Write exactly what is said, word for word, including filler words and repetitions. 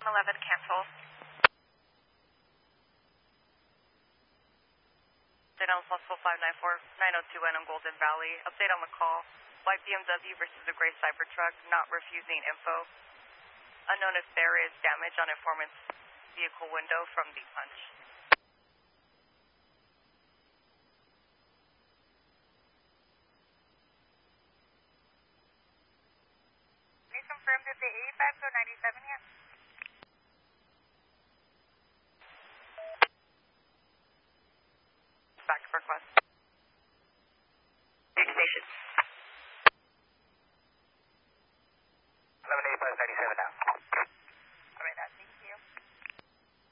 eleven, cancel. Update on possible five nine four nine oh two N on Golden Valley. Update on the call. White B M W versus a gray Cybertruck, not refusing info. Unknown if there is damage on informant's vehicle window from the punch. Can you confirm that the eighty-five to ninety-seven yet?